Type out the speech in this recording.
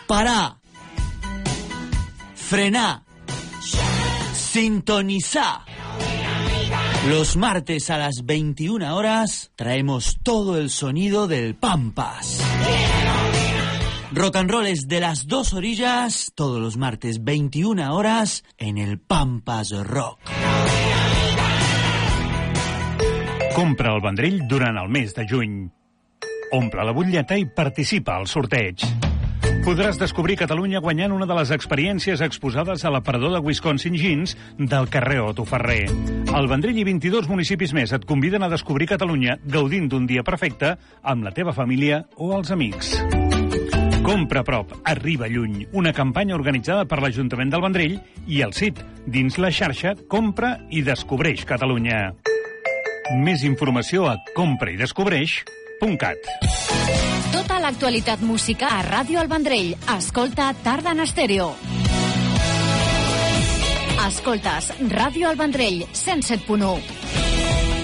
parar, frenar, sintonizar. Los martes a las 21 horas traemos todo el sonido del Pampas. Rock and roll es de las dos orillas, todos los martes 21 horas en el Pampas Rock. Compra el Vendrell durant el mes de juny. Omple la butlleta i participa al sorteig. Podràs descobrir Catalunya guanyant una de les experiències exposades a l'aparador de Wisconsin Jeans del carrer Otto Ferrer. El Vendrell i 22 municipis més et conviden a descobrir Catalunya gaudint d'un dia perfecte amb la teva família o els amics. Compra a prop, arriba lluny. Una campanya organitzada per l'Ajuntament del Vendrell i el CIT, dins la xarxa Compra i Descobreix Catalunya. Més informació a compraidescobreix.cat. Tota l'actualitat musical a Ràdio El Vendrell. Escolta Tarda en Estèreo. Escoltes Ràdio El Vendrell, 107.1.